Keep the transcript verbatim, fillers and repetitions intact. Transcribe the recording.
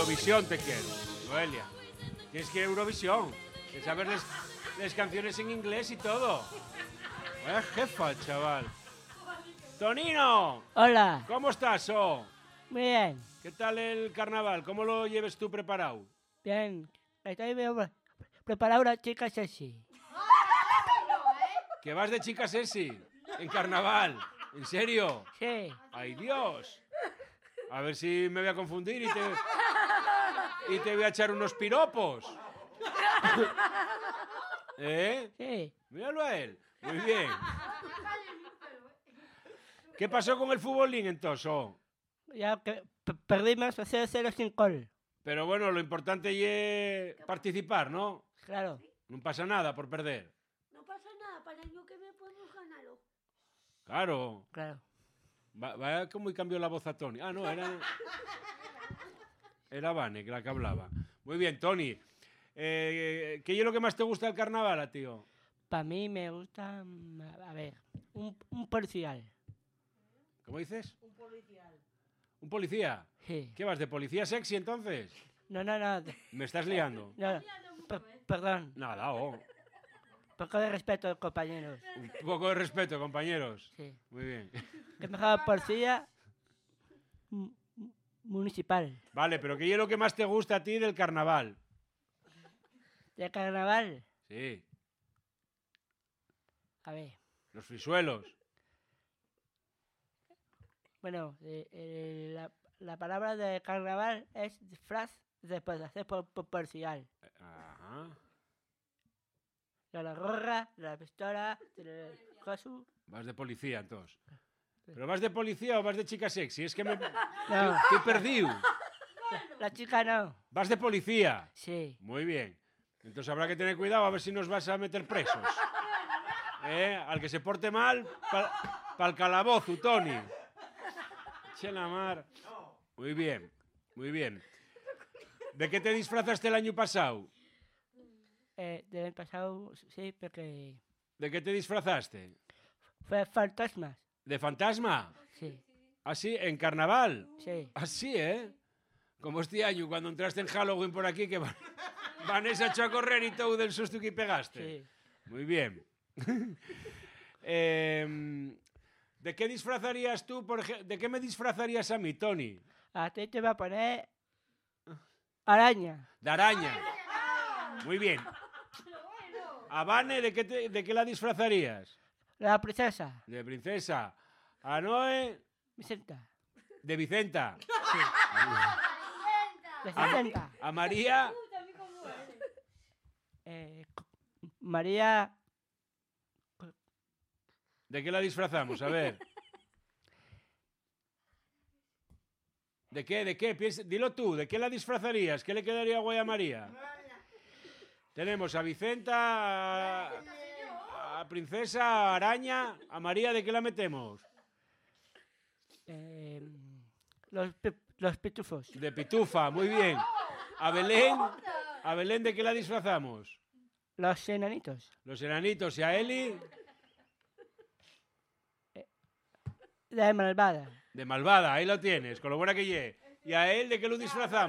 Eurovisión te quiero, Noelia. Tienes que ir a Eurovisión. Que saber las, las canciones en inglés y todo. Vaya jefa, chaval. Tonino. Hola. ¿Cómo estás, oh? Muy bien. ¿Qué tal el carnaval? ¿Cómo lo lleves tú preparado? Bien. Estoy bien preparado una chica sexy. ¿Que vas de chica sexy? ¿En carnaval? ¿En serio? Sí. ¡Ay, Dios! A ver si me voy a confundir y te, y te voy a echar unos piropos. ¿Eh? Sí. Míralo a él. Muy bien. ¿Qué pasó con el futbolín entonces? Oh? Ya que perdimos cero cero sin gol. Pero bueno, lo importante es participar, ¿no? Claro. No pasa nada por perder. No pasa nada, para el año que me podemos ganarlo. Claro. Claro. Va, va como cambió la voz a Tony. Ah, no, era... Era Vane, que la que hablaba. Muy bien, Tony. Eh, ¿Qué es lo que más te gusta del carnaval, tío? Para mí me gusta, a ver, un, un policial. ¿Cómo dices? Un policial. ¿Un policía? Sí. ¿Qué vas, de policía sexy entonces? No, no, no. ¿Me estás liando? No, per- perdón. Nada, oh. Poco de respeto, compañeros. Un poco de respeto, compañeros. Sí. Muy bien. Que mejor policía mu- municipal. Vale, pero ¿qué es lo que más te gusta a ti del carnaval? De carnaval. Sí, A ver. los frisuelos. Bueno, eh, eh, la, la palabra de carnaval es disfraz de hacer por, por policial. Ajá. De la gorra, de la pistola, del cosu. Vas de policía, entonces. ¿Pero vas de policía o vas de chica sexy? Es que me... No, Estoy perdido. la chica no. Vas de policía. Sí. Muy bien. Entonces habrá que tener cuidado a ver si nos vas a meter presos. ¿Eh? Al que se porte mal, para el calabozo, Tony. Che la mar. Muy bien, muy bien. ¿De qué te disfrazaste el año pasado? Eh, del pasado, sí, porque ¿De qué te disfrazaste? fue fantasmas. ¿De fantasma? Sí, ¿Así? ¿En carnaval? sí. Así, ¿eh? Como este año, cuando entraste en Halloween por aquí, que Van- Vanessa echó a correr y todo del susto que pegaste. Sí. Muy bien. eh, ¿De qué disfrazarías tú, por ejemplo? ¿De qué me disfrazarías a mí, Tony? A ti te va a poner araña. De araña. Muy bien. ¿A Vane, de qué, te- de qué la disfrazarías? La princesa. De princesa. ¿A Noé? Vicenta. De Vicenta. De Vicenta. ¿A María? Eh, María. ¿De qué la disfrazamos? A ver. ¿De qué? ¿De qué? Piensa- dilo tú, ¿de qué la disfrazarías? ¿Qué le quedaría guay a María? Tenemos a Vicenta, a, a Princesa, a Araña, a María, ¿de qué la metemos? Eh, los, pi- los pitufos. De Pitufa, muy bien. A Belén, a Belén, ¿de qué la disfrazamos? Los enanitos. Los enanitos. ¿Y a Eli? De malvada. De malvada, ahí lo tienes, con lo buena que lle. ¿Y a él de qué lo disfrazamos?